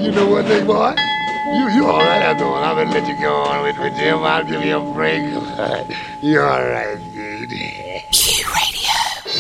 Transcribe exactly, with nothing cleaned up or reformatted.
you know what, big boy? You you all right after all. I'm gonna let you go on with, with Jim. I'll give you a break. You all right, dude.